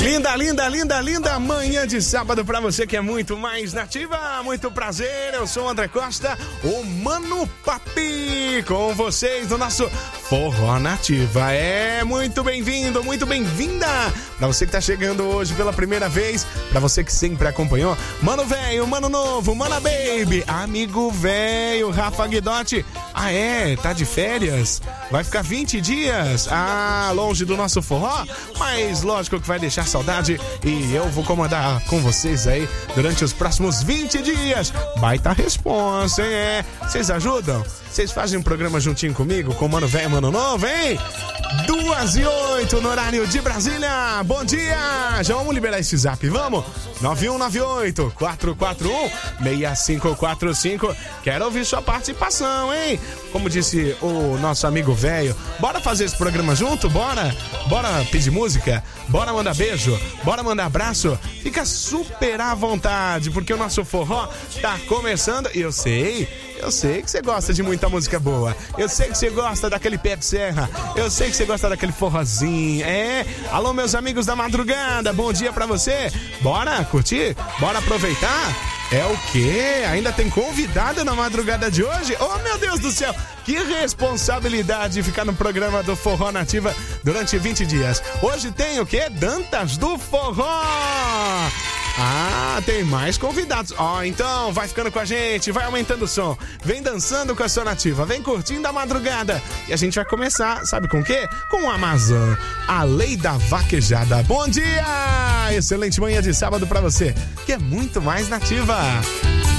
Linda, linda, linda, linda manhã de sábado pra você que é muito mais nativa. Muito prazer, eu sou o André Costa, o Mano Papi, com vocês no nosso Forró Nativa. É, muito bem-vindo, muito bem-vinda. Pra você que tá chegando hoje pela primeira vez, pra você que sempre acompanhou, Mano Velho, Mano Novo, Mana Baby, amigo velho, Rafa Guidotti. Ah é, tá de férias? Vai ficar 20 dias? Ah, longe do nosso forró? Mas lógico que vai deixar saudade e eu vou comandar com vocês aí durante os próximos 20 dias. Baita responsa, hein? É. Vocês ajudam? Vocês fazem um programa juntinho comigo, com Mano Velho, Mano Novo, hein? 2h08 no horário de Brasília. Bom dia! Já vamos liberar esse zap, vamos? 9198-441-6545. Quero ouvir sua participação, hein? Como disse o nosso amigo velho, bora fazer esse programa junto? Bora? Bora pedir música? Bora mandar beijo? Bora mandar abraço? Fica super à vontade, porque o nosso forró tá começando. E eu sei que você gosta de muita música boa. Eu sei que você gosta daquele pé de serra. Eu sei que você gosta daquele forrozinho. É? Alô, meus amigos da madrugada, bom dia pra você. Bora curtir? Bora aproveitar? É o quê? Ainda tem convidada na madrugada de hoje? Oh, meu Deus do céu! Que responsabilidade ficar no programa do Forró Nativa durante 20 dias. Hoje tem o quê? Dantas do Forró! Ah, tem mais convidados. Ó, então vai ficando com a gente, vai aumentando o som, vem dançando com a sua nativa, vem curtindo a madrugada. E a gente vai começar, sabe com o quê? Com a Amazon, a lei da vaquejada. Bom dia! Excelente manhã de sábado pra você, que é muito mais nativa.